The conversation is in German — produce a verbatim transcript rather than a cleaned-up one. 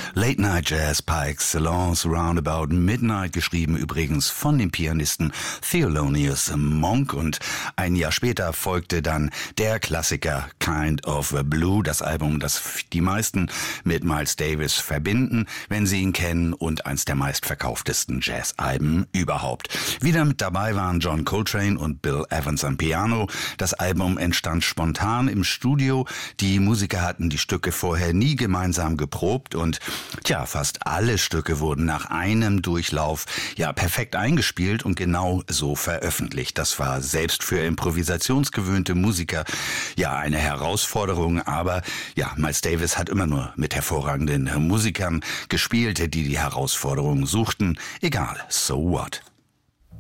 Late Night Jazz par excellence, roundabout midnight, geschrieben übrigens von dem Pianisten Thelonious Monk, und ein Jahr später folgte dann der Klassiker Kind of Blue, das Album, das die meisten mit Miles Davis verbinden, wenn sie ihn kennen, und eins der meistverkauftesten Jazz-Alben überhaupt. Wieder mit dabei waren John Coltrane und Bill Evans am Piano. Das Album entstand spontan im Studio. Die Musiker hatten die Stücke vorher nie gemeinsam geprobt, und tja, fast alle Stücke wurden nach einem Durchlauf ja perfekt eingespielt und genau so veröffentlicht. Das war selbst für improvisationsgewöhnte Musiker ja eine Herausforderung, aber ja, Miles Davis hat immer nur mit hervorragenden Musikern gespielt, die die Herausforderungen suchten. Egal, so what?